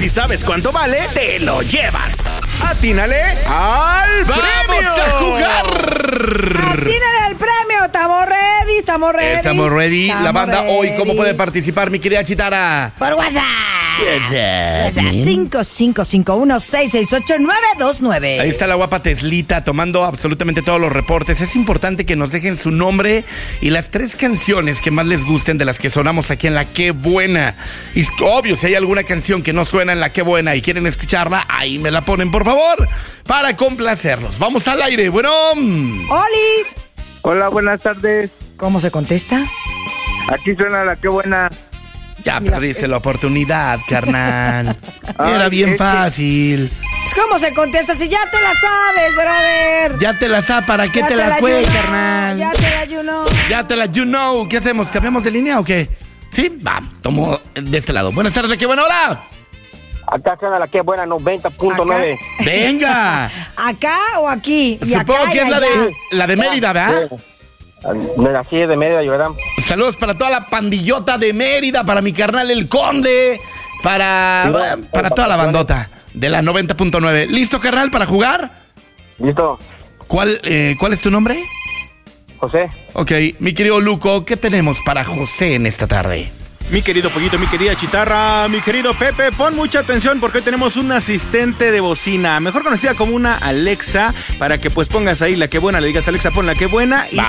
si sabes cuánto vale, te lo llevas. ¡Atínale al premio! ¡Vamos a jugar! ¡Atínale al premio! ¡Estamos ready! Estamos ready. La banda hoy, ¿cómo puede participar, mi querida Chitara? Por WhatsApp. 5551668929. Ahí está la guapa Teslita tomando absolutamente todos los reportes. Es importante que nos dejen su nombre y las 3 canciones que más les gusten de las que sonamos aquí en La Qué Buena. Y obvio, si hay alguna canción que no suena en La Qué Buena y quieren escucharla, ahí me la ponen, por favor, para complacerlos. Vamos al aire. Bueno. ¡Oli! Hola, buenas tardes. ¿Cómo se contesta? Aquí suena La Qué Buena. Ya perdiste la oportunidad, carnal. Era Ay, bien fácil. ¿Cómo se contesta si ya te la sabes, brother? Ya te la sabes, ¿para qué Ya te la cuelgas, you know, carnal? Ya te la you know. Ya te la you know. ¿Qué hacemos? ¿Cambiamos de línea o qué? ¿Sí? Va, tomo de este lado. Buenas tardes, qué buena hora. Acá suena La Qué Buena 90.9. ¡Venga! ¿Acá o aquí? Y Supongo acá que y es allá. la de Mérida, ¿verdad? Así es de Mérida, ¿verdad? Saludos para toda la pandillota de Mérida, para mi carnal El Conde, para toda la bandota de la 90.9. ¿Listo, carnal, para jugar? ¿Listo? ¿Cuál es tu nombre? José. Ok, mi querido Luco, ¿qué tenemos para José en esta tarde? Mi querido Pollito, mi querida Chitarra, mi querido Pepe, pon mucha atención porque hoy tenemos un asistente de bocina, mejor conocida como una Alexa, para que pues pongas ahí La Qué Buena, le digas Alexa, pon La Qué Buena y